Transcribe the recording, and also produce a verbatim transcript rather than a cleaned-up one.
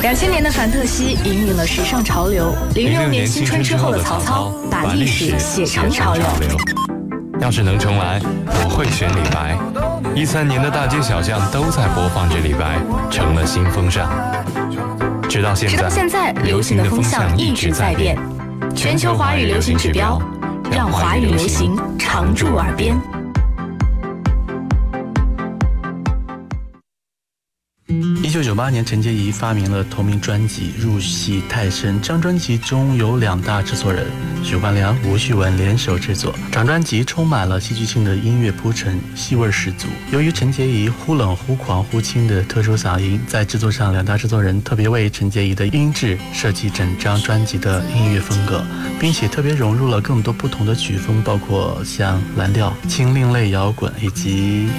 两千年的范特西引领了时尚潮流，零六年新春之后的曹操把历史写成潮流。 要是能重来，我会选李白。一三年的大街小巷都在播放着李白，成了新风尚。直到现在， 直到现在，流行的风向一直在变。全球华语流行指标，让华语流行常驻耳边。 一九九八年，陈洁仪发明了同名专辑，入戏太深。这张专辑中有两大制作人，许冠良、吴旭文联手制作。这张专辑充满了戏剧性的音乐铺陈，戏味十足。由于陈洁仪忽冷忽狂忽轻的特殊嗓音，在制作上，两大制作人特别为陈洁仪的音质设计整张专辑的音乐风格，并且特别融入了更多不同的曲风，包括像蓝调、轻另类摇滚以及